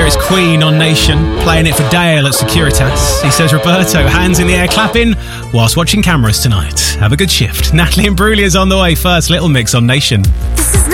It's Queen on Nation, playing it for Dale at Securitas. He says, Roberto, hands in the air clapping whilst watching cameras tonight. Have a good shift. Natalie and Brulier's on the way first. Little Mix on Nation. This is